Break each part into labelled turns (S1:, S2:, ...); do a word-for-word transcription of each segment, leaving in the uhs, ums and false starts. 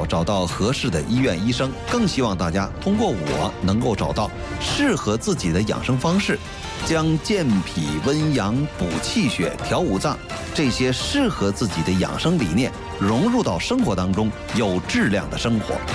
S1: 有找到合适的医院医生，更希望大家通过我能够找到适合自己的养生方式，将健脾温阳、补气血、调五脏这些适合自己的养生理念融入到生活当中，有质量的生活。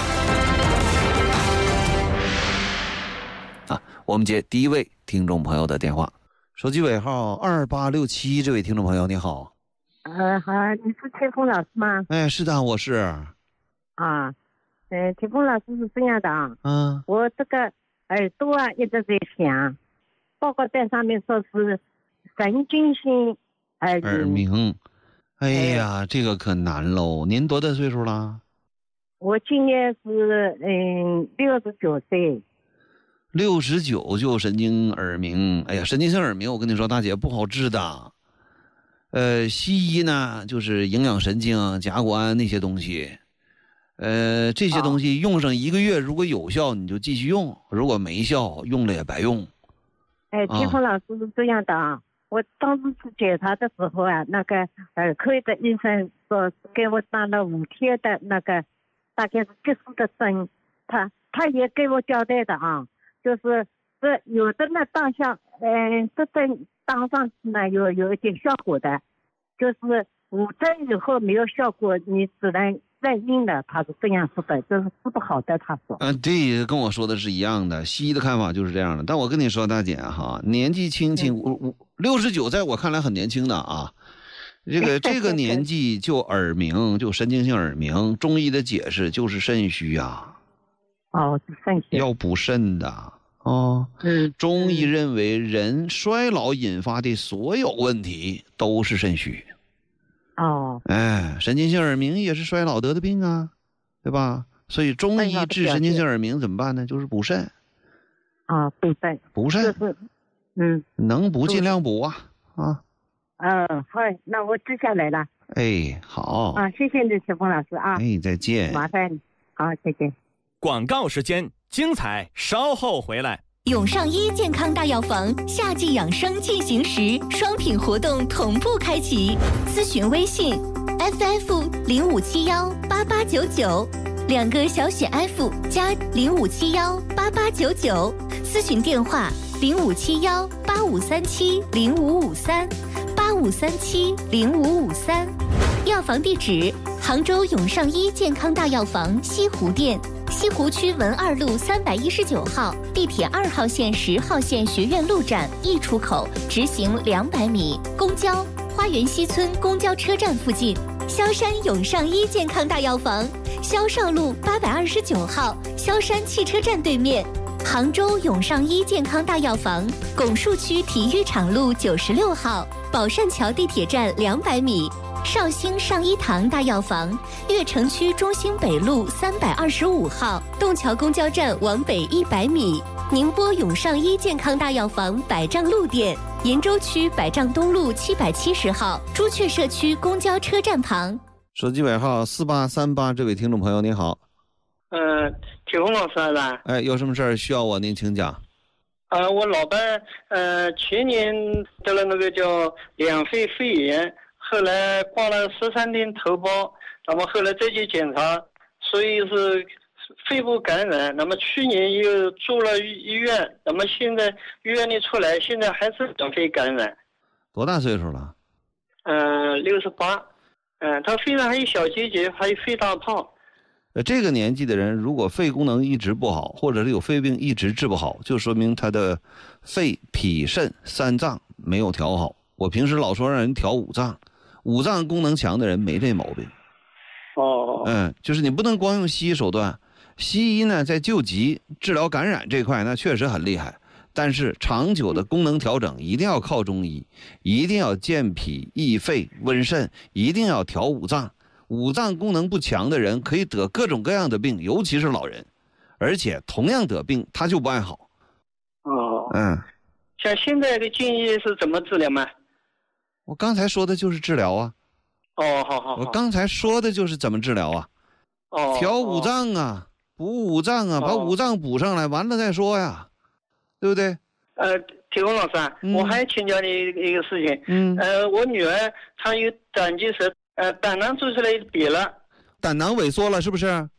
S1: 啊，我们接第一位听众朋友的电话，手机尾号二八六七，这位听众朋友你好。
S2: 呃，好，你是天风老师吗？
S1: 哎，是的，我是。
S2: 啊，呃，天风老师是这样的啊，
S1: 嗯，
S2: 我这个耳朵啊一直在响，报告单上面说是神经性耳
S1: 耳鸣。哎呀，这个可难喽。您多大岁数了？
S2: 我今年是嗯六十九岁。
S1: 六十九就神经耳鸣。哎呀，神经性耳鸣，我跟你说，大姐不好治的。呃，西医呢就是营养神经、甲钴胺那些东西，呃，这些东西用上一个月，如果有效你就继续用，如果没效用了也白用。
S2: 哎，天风老师是这样的啊，啊我当时去检查的时候啊，那个耳科的医生说给我打了五天的那个大概是激素的针，他他也给我交代的啊，就是这有的呢当下，嗯、呃，这针当上去呢有有一点效果的，就是五针以后没有效果，你只能再用了，他是这样说的，这是治不好的，他说。
S1: 嗯、呃，对，跟我说的是一样的，西医的看法就是这样的。但我跟你说，大姐哈，年纪轻轻，我我六十九，在我看来很年轻的啊。这个这个年纪就耳鸣，就神经性耳鸣，中医的解释就是肾虚啊。
S2: 哦，肾虚。
S1: 要补肾的。哦，嗯，中医认为人衰老引发的所有问题都是肾虚。
S2: 哦，
S1: 哎，神经性耳鸣也是衰老得的病啊，对吧？所以中医治神经性耳鸣怎么办呢？就是补肾。
S2: 啊，补肾，
S1: 补肾，
S2: 就是，嗯，
S1: 能补尽量补啊啊。
S2: 嗯、呃，好，那我记下来了。
S1: 哎，好。
S2: 啊，谢谢你，陈峰老师啊。
S1: 哎，再见。
S2: 麻烦你，好，再见。
S3: 广告时间，精彩稍后回来。
S4: 永上医健康大药房夏季养生进行时，双品活动同步开启。咨询微信 F F 零五七幺八八九九，两个小写 F 加零五七幺八八九九。咨询电话零五七幺八五三七零五五三八五三七零五五三。药房地址：杭州永上医健康大药房西湖店。西湖区文二路三百一十九号，地铁二号线、十号线学院路站 E 出口，直行两百米。公交花园西村公交车站附近。萧山永上医健康大药房，萧少路八百二十九号，萧山汽车站对面。杭州永上医健康大药房，拱墅区体育场路九十六号，宝善桥地铁站两百米。绍兴上医堂大药房，悦城区中兴北路三百二十五号，洞桥公交站往北一百米。宁波永上医健康大药房百丈路店，鄞州区百丈东路七百七十号，朱雀社区公交车站旁。
S1: 手机尾号四八三八，这位听众朋友你好。
S5: 呃，铁红老师是吧？
S1: 哎，有什么事儿需要我您请讲。
S5: 呃，我老伴呃前年得了那个叫两肺肺炎。后来挂了十三天头孢，那么后来再去检查，所以是肺部感染。那么去年又住了医院，那么现在医院里出来，现在还是两肺感染。
S1: 多大岁数了？
S5: 呃，六十八。嗯，他肺上还有小结节，还有肺大泡。
S1: 呃，这个年纪的人，如果肺功能一直不好，或者是有肺病一直治不好，就说明他的肺、脾、肾三脏没有调好。我平时老说让人调五脏。五脏功能强的人没这毛病。
S5: 哦，
S1: 嗯，就是你不能光用西医手段，西医呢在救急、治疗感染这块那确实很厉害，但是长久的功能调整一定要靠中医，一定要健脾益肺温肾，一定要调五脏。五脏功能不强的人可以得各种各样的病，尤其是老人，而且同样得病他就不爱好。
S5: 哦，
S1: 嗯，
S5: 像现在的建议是怎么治疗吗？
S1: 我刚才说的就是治疗啊。
S5: 哦，好好好。
S1: 我刚才说的就是怎么治疗啊。
S5: 哦。
S1: 调五脏啊，补五脏啊，
S5: 哦、
S1: 把五脏补上来，完了再说呀，对不对？
S5: 呃，铁红老师啊，
S1: 嗯、
S5: 我还请教你一个事情。
S1: 嗯。
S5: 呃，我女儿她有胆结石，呃，胆囊做出来瘪了。
S1: 胆囊萎缩了是不是？